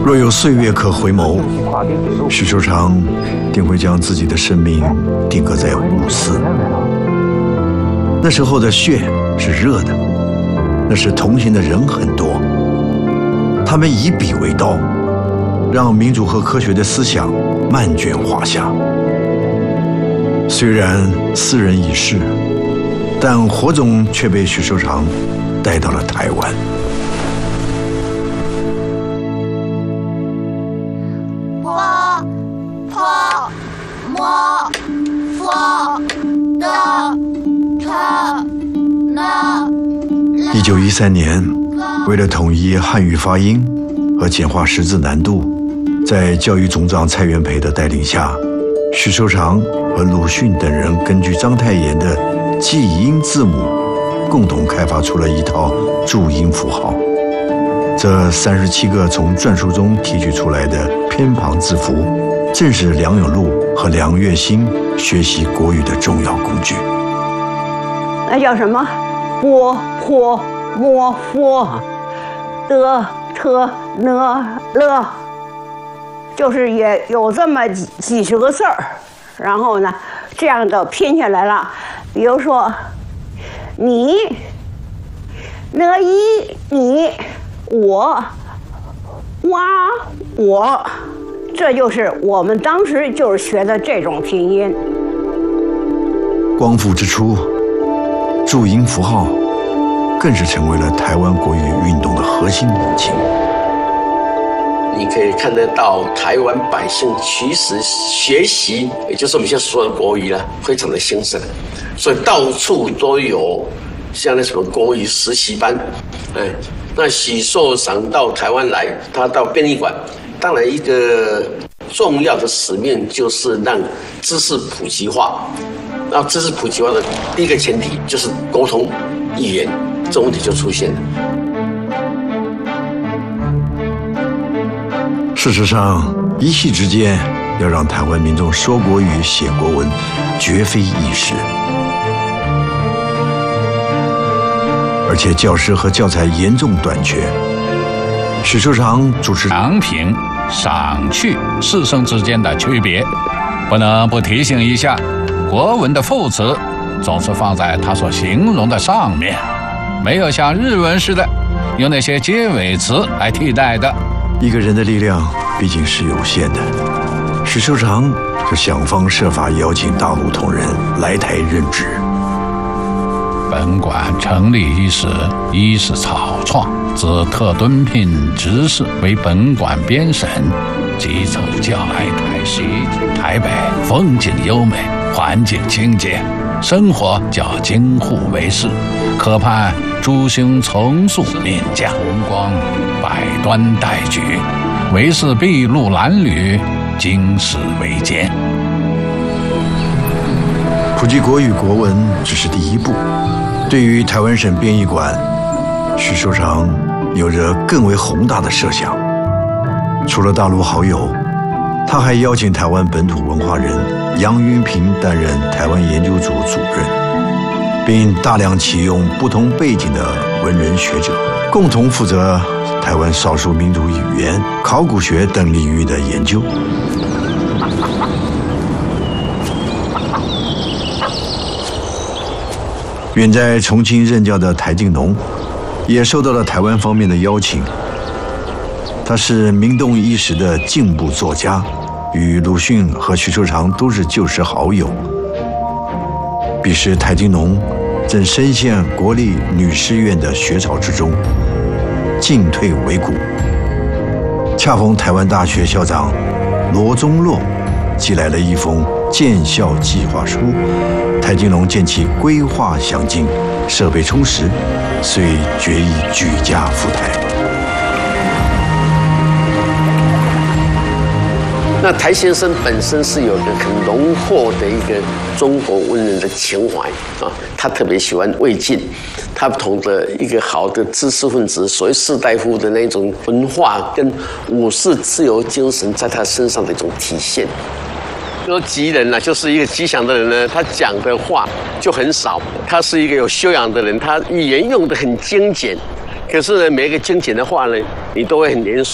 若有岁月可回眸，许寿裳定会将自己的生命定格在五四。那时候的血是热的，那时同行的人很多，他们以笔为刀，让民主和科学的思想漫卷华夏。虽然斯人已逝，但火种却被许寿裳带到了台湾。1913年，为了统一汉语发音和简化识字难度，在教育总长蔡元培的带领下，许寿裳和鲁迅等人根据章太炎的记音字母，共同开发出了一套注音符号。这37个从篆书中提取出来的偏旁字符，正是梁永禄和梁月馨学习国语的重要工具。 那叫什么？波、坡、摸、佛、的、特、呢、了，就是也有这么几十个字儿，然后呢，这样的拼下来了。比如说，你、那一、你、我、哇、我，这就是我们当时就是学的这种拼音。 光复之初，注音符号更是成为了台湾国语运动的核心引擎。 你可以看得到台湾百姓其实学习，也就是我们现在说的国语了，非常的兴盛，所以到处都有像那什么国语实习班。那许寿裳到台湾来，他到编译馆，当然一个重要的使命就是让知识普及化。那知识普及化的第一个前提就是沟通语言，这种问题就出现了。 事实上，一夕之间要让台湾民众说国语、写国文，绝非易事。而且教师和教材严重短缺。许寿裳主持赏评、赏去四声之间的区别，不能不提醒一下。国文的副词总是放在它所形容的上面，没有像日文似的用那些结尾词来替代的。 一个人的力量毕竟是有限的，许寿裳就想方设法邀请大陆同仁来台任职。 本馆成立伊始，一是草创，自特敦聘执事为本馆编审，基层教来台西。台北风景优美，环境清洁，生活较京沪为市，可盼诸兄从速面将，红光百端待举，为是筚路蓝缕，经世维艰。 普及国语国文只是第一步，对于台湾省编译馆，许寿裳有着更为宏大的设想。除了大陆好友，他还邀请台湾本土文化人杨云平担任台湾研究组主任，并大量启用不同背景的文人学者，共同负责台湾少数民族语言、考古学等领域的研究。远在重庆任教的台静农，也受到了台湾方面的邀请。他是名动一时的进步作家，与鲁迅和许寿裳都是旧时好友。彼时台静农正深陷国立女诗院的学潮之中，进退维谷。恰逢台湾大学校长罗宗洛寄来了一封建校计划书，台静农见其规划详尽，设备充实，遂决意举家赴台。 那台先生本身是有个很浓厚的一个中国文人的情怀啊，他特别喜欢魏晋，他同的一个好的知识分子，所谓士大夫的那种文化跟武士自由精神，在他身上的一种体现。说吉人呢，就是一个吉祥的人呢，他讲的话就很少，他是一个有修养的人，他语言用得很精简，可是呢，每一个精简的话呢，你都会很连